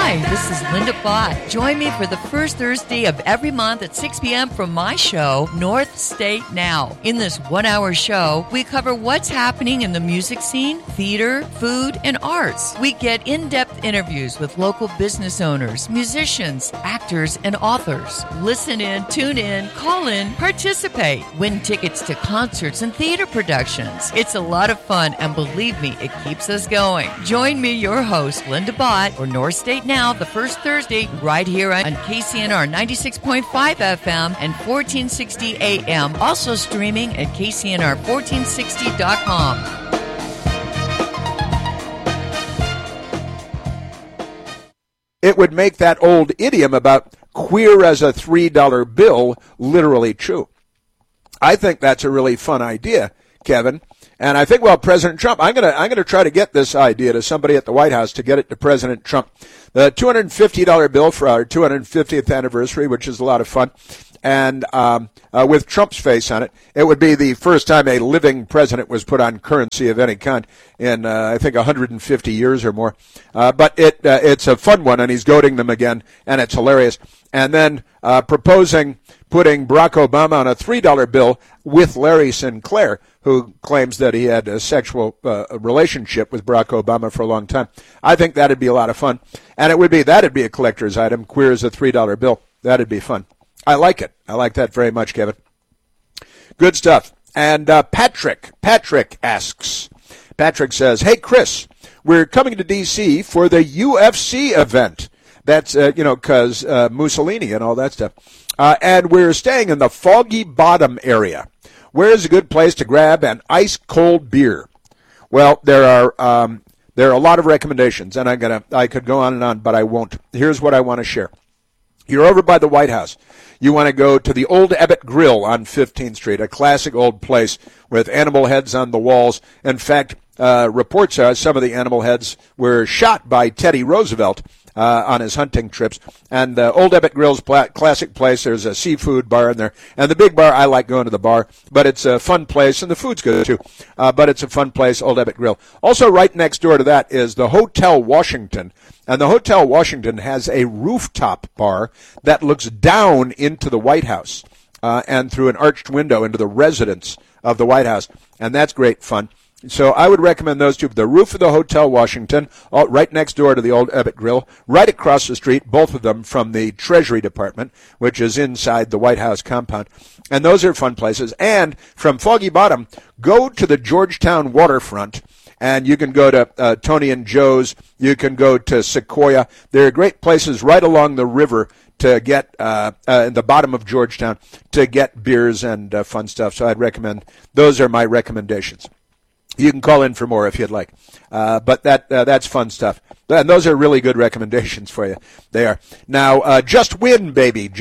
Hi, this is Linda Bott. Join me for the first Thursday of every month at 6 p.m. from my show, North State Now. In this one-hour show, we cover what's happening in the music scene, theater, food, and arts. We get in-depth interviews with local business owners, musicians, actors, and authors. Listen in, tune in, call in, participate. Win tickets to concerts and theater productions. It's a lot of fun, and believe me, it keeps us going. Join me, your host, Linda Bott, for North State Now, the first Thursday, right here on KCNR 96.5 FM and 1460 AM. Also streaming at KCNR1460.com. It would make that old idiom about queer as a $3 bill literally true. I think that's a really fun idea, Kevin. And I think, well, President Trump, I'm gonna try to get this idea to somebody at the White House to get it to President Trump. The $250 bill for our 250th anniversary, which is a lot of fun, and with Trump's face on it. It would be the first time a living president was put on currency of any kind in, I think, 150 years or more. But it's a fun one, and he's goading them again, and it's hilarious. And then proposing putting Barack Obama on a $3 bill with Larry Sinclair, who claims that he had a sexual relationship with Barack Obama for a long time. I think that'd be a lot of fun. And that'd be a collector's item, queer as a $3 bill. That'd be fun. I like it. I like that very much, Kevin. Good stuff. And Patrick asks, Patrick says, hey, Chris, we're coming to D.C. for the UFC event. That's, because Mussolini and all that stuff. And we're staying in the Foggy Bottom area. Where is a good place to grab an ice-cold beer? Well, there are a lot of recommendations, and I could go on and on, but I won't. Here's what I want to share. You're over by the White House. You want to go to the Old Ebbitt Grill on 15th Street, a classic old place with animal heads on the walls. In fact, reports are some of the animal heads were shot by Teddy Roosevelt on his hunting trips. And Old Ebbitt Grill's classic place. There's a seafood bar in there. And the big bar, I like going to the bar, but it's a fun place, and the food's good too. But it's a fun place, Old Ebbitt Grill. Also, right next door to that is the Hotel Washington. And the Hotel Washington has a rooftop bar that looks down into the White House and through an arched window into the residence of the White House. And that's great fun. So I would recommend those two. The roof of the Hotel Washington, right next door to the Old Ebbitt Grill, right across the street, both of them from the Treasury Department, which is inside the White House compound. And those are fun places. And from Foggy Bottom, go to the Georgetown waterfront, and you can go to Tony and Joe's. You can go to Sequoia. There are great places right along the river to get in the bottom of Georgetown to get beers and fun stuff. So I'd recommend those are my recommendations. You can call in for more if you'd like. But that's fun stuff. And those are really good recommendations for you. They are. Now, Just Win Baby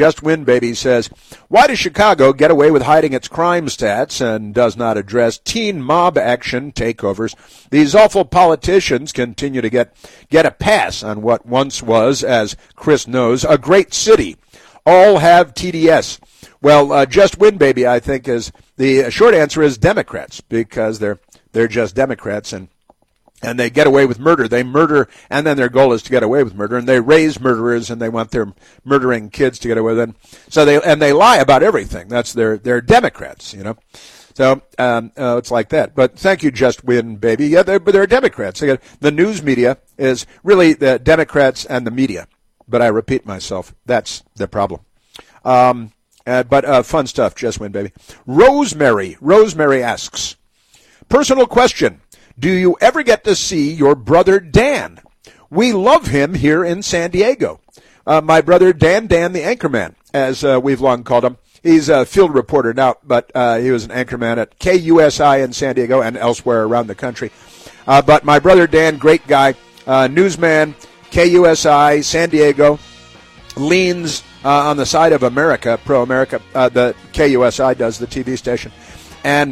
says, why does Chicago get away with hiding its crime stats and does not address teen mob action takeovers? These awful politicians continue to get a pass on what once was, as Chris knows, a great city. All have TDS. Well, Just Win Baby, I think, is the short answer is Democrats, because they're just Democrats, and they get away with murder. They murder, and then their goal is to get away with murder, and they raise murderers, and they want their murdering kids to get away with it. So they lie about everything. They're Democrats, So it's like that. But thank you, Just Win Baby. Yeah, they're Democrats. The news media is really the Democrats and the media. But I repeat myself. That's the problem. But fun stuff, Just Win Baby. Rosemary asks, personal question. Do you ever get to see your brother Dan? We love him here in San Diego. My brother Dan the Anchorman, as we've long called him. He's a field reporter now, but he was an anchorman at KUSI in San Diego and elsewhere around the country. But my brother Dan, great guy, newsman, KUSI, San Diego, leans on the side of America, pro-America. The KUSI does, the TV station. And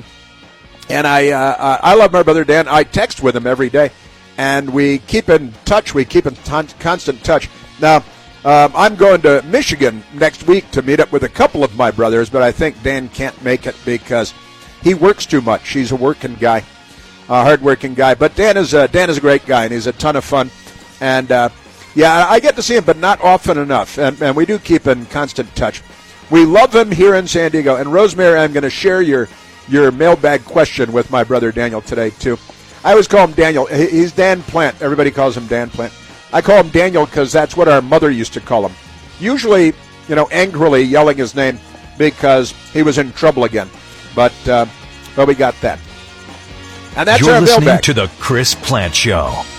I love my brother Dan. I text with him every day, and we keep in touch. We keep in constant touch. Now, I'm going to Michigan next week to meet up with a couple of my brothers, but I think Dan can't make it because he works too much. He's a working guy, a hard-working guy. But Dan is a great guy, and he's a ton of fun. And Yeah, I get to see him, but not often enough, and we do keep in constant touch. We love him here in San Diego. And, Rosemary, I'm going to share your mailbag question with my brother Daniel today, too. I always call him Daniel. He's Dan Plant. Everybody calls him Dan Plant. I call him Daniel because that's what our mother used to call him. Usually, angrily yelling his name because he was in trouble again. But we got that. And that's You're our listening mailbag. to The Chris Plant Show.